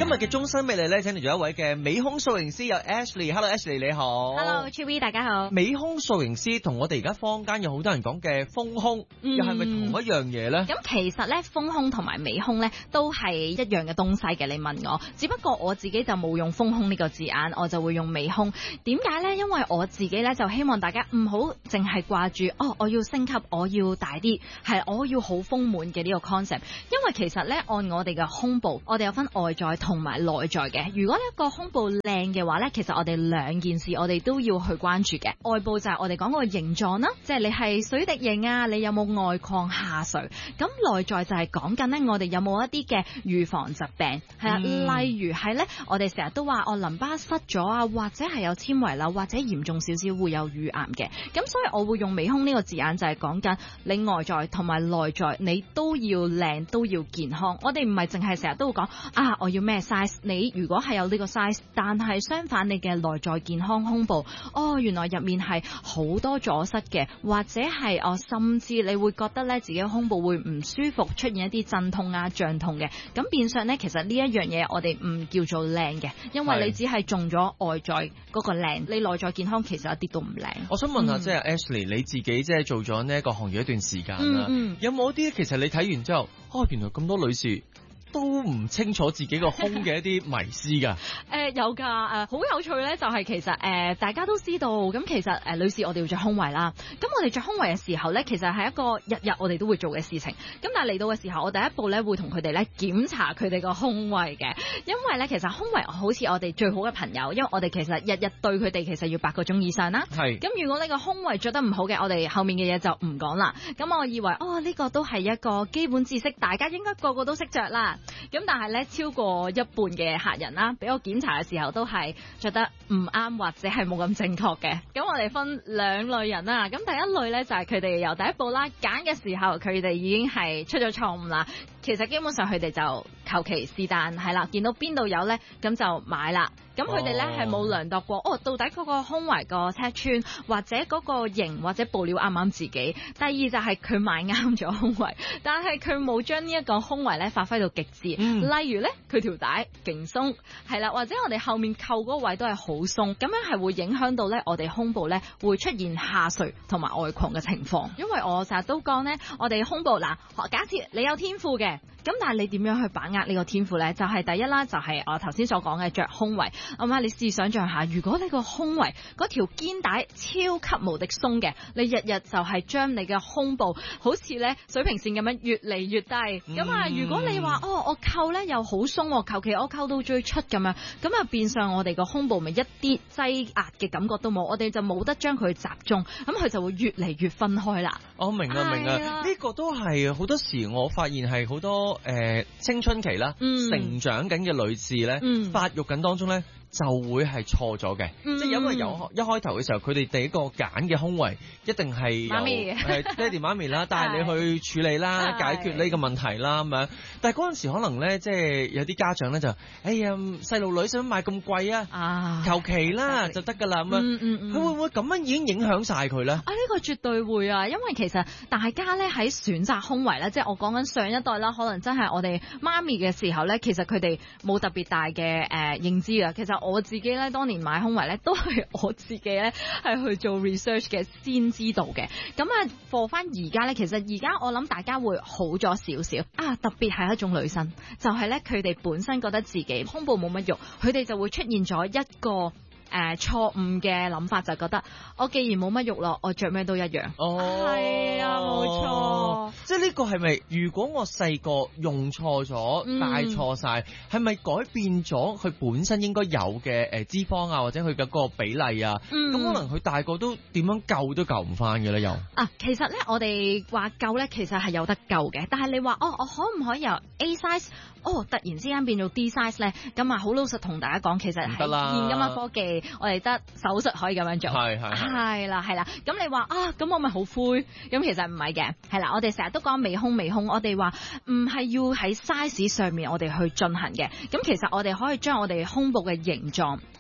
日嘅終身美麗咧，請嚟咗一位嘅美胸塑形師，有 Ashley。Hello Ashley，你好。 Hello，Chiwi，大家好。 美胸塑形師同我哋而家坊間有好多人講嘅豐胸，又係咪同一樣嘢咧？ 咁其實咧，豐胸同埋美胸咧都係一樣嘅東西嘅。你問我，只不過我自己就冇用豐胸呢個字眼，我就會用美胸。點解咧？因為我自己咧就希望大家唔好淨係掛住我要升級，我要大啲，係我要好豐滿嘅呢個 concept。因為其實咧，按我哋嘅胸部，我哋有分外在同埋內在嘅。如果一個胸部靚嘅話咧，其實我哋兩件事我哋都要去關注嘅。外部就係我哋講個形狀啦，即係你係水滴型啊，你有冇外擴下垂？咁內在就係講緊咧，我哋有冇一啲嘅預防疾病係啊，例如係咧，我哋成日都話淋巴塞咗啊，或者係有纖維瘤，或者嚴重少少會有乳癌嘅。咁所以我會用美胸呢個字眼，就係講緊你外在同埋內在你都要靚，都要健康。我哋唔係淨係成日都會講我要咩 size。你如果係有呢個 size， 但係相反你嘅內在健康胸部，原來入面係好多阻塞嘅，或者係甚至你會覺得咧自己胸部會唔舒服，出現一啲陣痛啊、脹痛嘅。咁變相咧，其實呢一樣嘢我哋唔叫做靚嘅，因為你只係中咗外在嗰個靚，你內在健康其實一啲都唔靚。 我想問下，即係 Ashley，你自己即係做咗呢一個行業一段時間啦，有冇啲其實你睇完之後，原來咁多女士都唔清楚自己個胸嘅一啲迷思㗎？ 有㗎，好有趣咧，就係其實大家都知道，咁其實女士我哋要着胸圍啦。咁我哋着胸圍嘅時候咧，其實係一個日日我哋都會做嘅事情。咁但係嚟到嘅時候，我第一步咧會同佢哋咧檢查佢哋個胸圍嘅，因為咧其實胸圍好似我哋最好嘅朋友，因為我哋其實日日對佢哋其實要8個鐘以上啦。係。咁如果呢個胸圍着得唔好嘅，我哋後面嘅嘢就唔講啦。咁我以為呢個都係一個基本知識，大家應該個個都識着啦。咁但係咧，超過一半嘅客人啦，俾我檢查嘅時候都係着得唔啱或者係冇咁正確嘅。咁我哋分兩類人啦。咁第一類咧就係佢哋由第一步啦，揀嘅時候佢哋已經係出咗錯誤啦。其實基本上佢哋就求其是但係啦，見到邊度有咧，咁就買啦。咁佢哋咧係冇量度過，到底嗰個胸圍個尺寸或者嗰個型或者布料啱唔啱自己。第二就係佢買啱咗胸圍，但係佢冇將呢一個胸圍咧發揮到極致。例如咧，佢條帶勁鬆，係啦，或者我哋後面扣嗰個位都係好鬆，咁樣係會影響到咧我哋胸部咧會出現下垂同埋外擴嘅情況。因為我成日都講咧，我哋胸部假設你有天賦嘅，咁但係你點樣去把握呢個天賦咧？就係第一啦，就係我頭先所講嘅着胸圍。你試想像下，如果你個胸圍嗰條肩帶超級無敵鬆嘅，你日日就係將你嘅胸部好似咧水平線咁樣越嚟越低。咁如果你話我扣咧又好鬆，求其我扣到最出咁樣，咁啊變相我哋個胸部咪一啲擠壓嘅感覺都冇，我哋就冇得將佢集中，咁佢就會越嚟越分開啦。我明啊， 呢個都係好多時我發現係好多青春期啦，成長緊嘅女士咧，發育緊當中咧，就會係錯咗嘅，即係因為一開頭嘅時候，佢哋第一個揀嘅胸圍一定係由爹哋媽咪啦，帶你去處理啦，解決呢個問題啦咁樣。但係嗰陣時可能咧，即係有啲家長咧就，細路女想買咁貴啊，求其啦就得㗎啦咁樣。佢會唔會咁樣已經影響晒佢咧？呢個絕對會啊，因為其實大家咧喺選擇胸圍咧，即係我講緊上一代啦，可能真係我哋媽咪嘅時候咧，其實佢哋冇特別大嘅認知啊。其實我自己咧，當年買胸圍咧，都係我自己咧係去做 research 嘅先知道嘅。咁貨翻而家咧，其實而家我諗大家會好咗少少啊，特別係一種女生，就係咧佢哋本身覺得自己胸部冇乜肉，佢哋就會出現咗一個錯誤嘅諗法，就覺得我既然冇乜肉咯，我着咩都一樣。係啊，冇錯。 即係呢個係咪？如果我細個用錯咗，帶錯晒，係咪改變咗佢本身應該有嘅脂肪啊，或者佢嘅嗰個比例啊？咁可能佢大個都點樣救都救唔翻嘅咧？又其實咧，我哋話救咧，其實係有得救嘅。但係你話我可唔可以由 A size 突然之間變做 D size 咧？咁好老實同大家講，其實係現今嘅科技。我哋得手術可以咁樣做，係啦。咁你話咁我咪好灰？咁其實唔係嘅，係啦。我哋成日都講美胸，我哋話唔係要喺 size 上面我哋去進行嘅。咁其實我哋可以將我哋胸部嘅形狀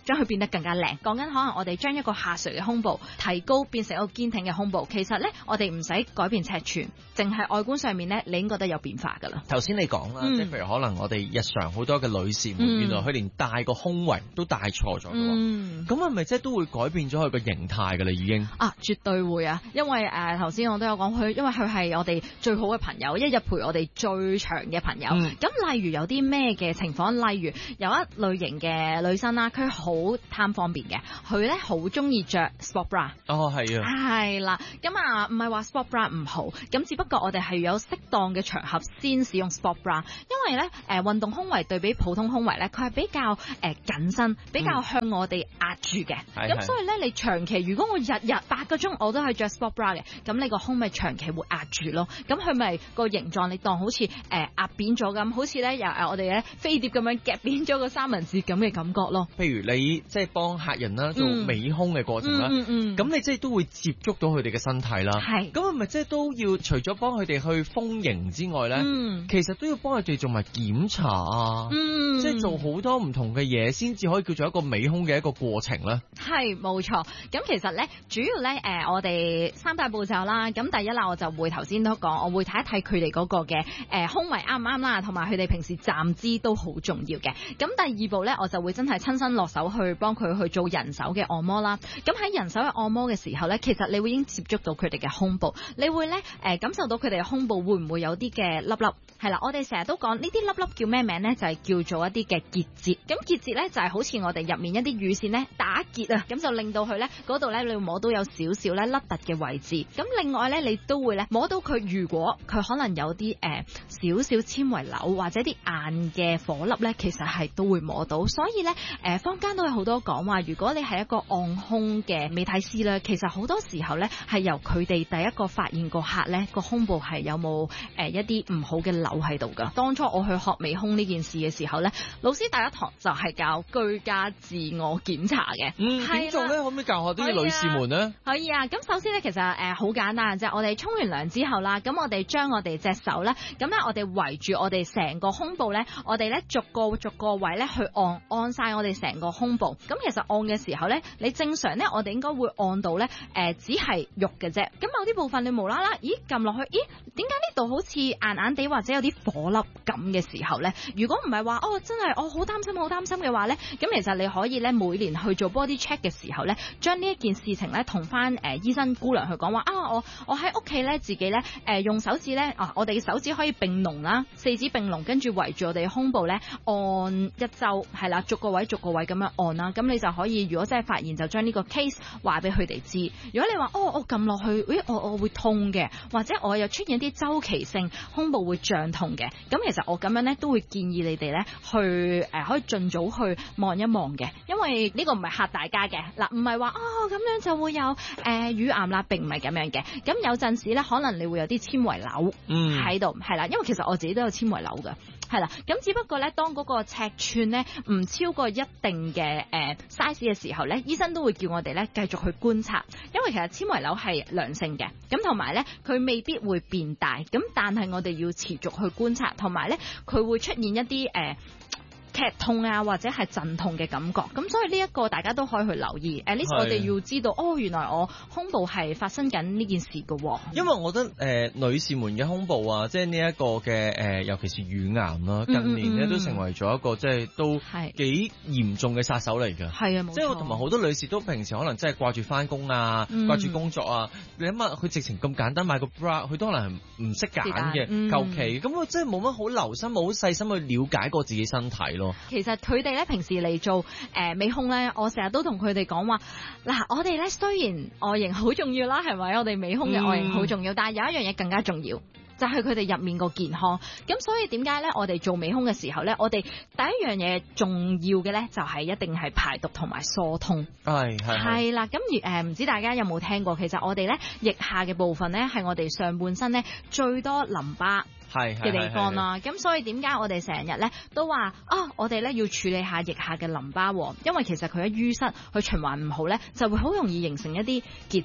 將佢變得更加靚。講緊可能我哋將一個下垂嘅胸部提高變成一個堅挺嘅胸部，其實咧我哋唔使改變尺寸，淨係外觀上面咧，你已經覺得有變化噶啦。 頭先你講啦，即係譬如可能我哋日常好多嘅女士們，原來佢連戴個胸圍都戴錯咗嘅喎，咁係咪即係都會改變咗佢個形態㗎啦？已經啊，絕對會啊！因為頭先我都有講佢，因為佢係我哋最好嘅朋友，一日陪我哋最長嘅朋友。咁例如有啲咩嘅情況，例如有一類型嘅女生啦，佢好貪方便嘅，佢咧好中意着 sport bra。 哦，係啊， 係啦，咁啊唔係話 sport bra 唔好，咁只不過我哋係有適當嘅場合先使用 sport bra，因為咧運動胸圍對比普通胸圍咧，佢係比較緊身，比較向我哋壓住嘅。咁所以咧，你長期如果我日日8個鐘我都係着 sport bra 嘅，咁你個胸咪長期會壓住咯。咁佢咪個形狀你當好似壓扁咗咁，好似咧我哋咧飛碟咁樣夾扁咗個三文治咁嘅感覺咯。 譬如你即係幫客人啦做美胸嘅過程啦，咁你即係都會接觸到佢哋嘅身體啦。係，咁係咪即係都要除咗幫佢哋去豐型之外咧，其實都要幫佢哋做埋檢查啊，即係做好多唔同嘅嘢先至可以叫做一個美胸嘅一個過程咧。係，冇錯。咁其實咧，主要咧我哋3大步驟啦。咁第一啦，我就會頭先都講，我會睇一睇佢哋嗰個嘅胸圍啱唔啱啦，同埋佢哋平時站姿都好重要嘅。咁第二步咧，我就會真係親身落手去幫佢去做人手嘅按摩啦。咁喺人手嘅按摩嘅時候咧，其實你會已經接觸到佢哋嘅胸部，你會咧感受到佢哋嘅胸部會唔會有啲嘅粒粒。係啦，我哋成日都講呢啲粒粒叫咩名咧？就係叫做一啲嘅結節。咁結節咧就係好似我哋入面一啲乳腺咧打結啊，咁就令到佢咧嗰度咧你會摸到有少少咧凹凸嘅位置。咁另外咧，你都會咧摸到佢，如果佢可能有啲少少纖維瘤或者啲硬嘅顆粒咧，其實係都會摸到。所以咧坊間都有好多講話，如果你係一個按胸嘅美體師咧，其實好多時候咧係由佢哋第一個發現個客咧個胸部係有冇一啲唔好嘅瘤喺度噶。當初我去學美胸呢件事嘅時候咧，老師第一堂就係教居家自我檢查嘅。點做咧？可唔可以教下啲女士們咧？ 可以啊。咁首先咧，其實好簡單嘅啫。我哋沖完涼之後啦，咁我哋將我哋隻手咧，咁咧我哋圍住我哋成個胸部咧，我哋咧逐個位咧去按晒我哋成個胸部。咁其實按嘅時候咧，你正常咧，我哋應該會按到咧只係肉嘅啫。咁某啲部分你無啦啦，咦撳落去，咦點解呢度好似硬硬地或者有啲顆粒咁嘅時候咧？如果唔係話真係我好擔心嘅話咧，咁其實你可以咧每年去做 body check 嘅時候咧，將呢一件事情咧同翻醫生姑娘去講話我喺屋企咧自己咧用手指咧我哋嘅手指可以並攏啦，4指並攏，跟住圍住我哋胸部咧按一周，係啦，逐個位咁樣按啦。咁你就可以，如果真係發現就將呢個 case 話俾佢哋知。如果你話我撳落去，我會痛嘅，或者我又出現一啲周期性胸部會脹痛嘅，咁其實我咁樣咧都會建議你哋咧去可以盡早去望一望嘅，因為呢個唔係嚇大家嘅嗱，唔係話咁樣就會有乳癌啦，並唔係咁樣嘅。咁有陣時咧，可能你會有啲纖維瘤喺度，係啦，因為其實我自己都有纖維瘤㗎。係啦，咁只不過咧，當嗰個尺寸咧唔超過一定嘅size 嘅時候咧，醫生都會叫我哋咧繼續去觀察，因為其實纖維瘤係良性嘅，咁同埋咧佢未必會變大，咁但係我哋要持續去觀察，同埋咧佢會出現一啲劇痛啊，或者係陣痛嘅感覺，咁所以呢一個大家都可以去留意。呢次我哋要知道，原來我胸部係發生緊呢件事嘅。因為我覺得女士們嘅胸部啊，即係呢一個嘅尤其是乳癌啦，近年咧都成為咗一個即係都幾嚴重嘅殺手嚟嘅。係啊，冇錯。即係我同埋好多女士都平時可能真係掛住翻工啊，掛住工作啊，你諗下佢直情咁簡單買個 bra，佢都可能係唔識揀嘅，求其咁佢真係冇乜好留心，冇好細心去了解過自己身體咯。其實佢哋咧平時嚟做美胸咧，我成日都同佢哋講話，嗱，我哋咧雖然外形好重要啦，係咪？我哋美胸嘅外形好重要，但係有一樣嘢更加重要，就係佢哋入面個健康。咁所以點解咧？我哋做美胸嘅時候咧，我哋第一樣嘢重要嘅咧，就係一定係排毒同埋疏通。係啦。咁而唔知大家有冇聽過？其實我哋咧腋下嘅部分咧，係我哋上半身咧最多淋巴嘅地方啦。咁所以點解我哋成日咧都話我哋咧要處理下腋下嘅淋巴，因為其實佢喺淤塞，佢循環唔好咧，就會好容易形成一啲結節。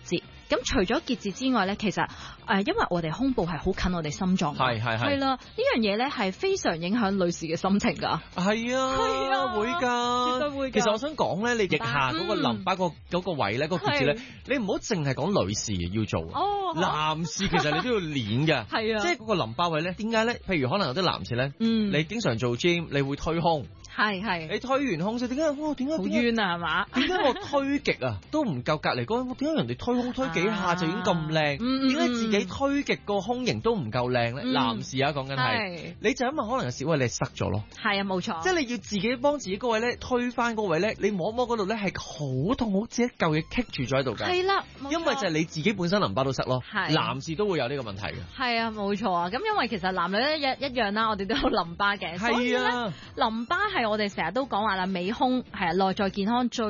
咁除咗結節之外咧，其實因為我哋胸部係好近我哋心臟嘅，係啦，呢樣嘢咧係非常影響女士嘅心情㗎。 係啊，會㗎，絕對會㗎。其實我想講咧，你腋下嗰個淋巴嗰個位咧，嗰個結節咧，你唔好淨係講女士要做，男士其實你都要練嘅，係啊，即係嗰個淋巴位咧，點解咧？譬如可能有啲男士咧，你經常做 gym，你會推胸。係，你推完胸先，點解好冤啊？係嘛？點解我推極啊都唔夠隔離嗰個？點解人哋推胸推幾下就已經咁靚？點解自己推極個胸型都唔夠靚咧？男士啊，講緊係，你就因為可能有時喂你塞咗咯。係啊，冇錯。即係你要自己幫自己嗰位咧推翻嗰位咧，你摸摸嗰度咧係好痛，好似一嚿嘢棘住咗喺度㗎。係啦，因為就係你自己本身淋巴都塞咯。男士都會有呢個問題嘅。係啊，冇錯啊。咁因為其實男女一樣啦，我哋都有淋巴嘅。所以咧，淋巴係我哋成日都講話啦，美胸係內在健康最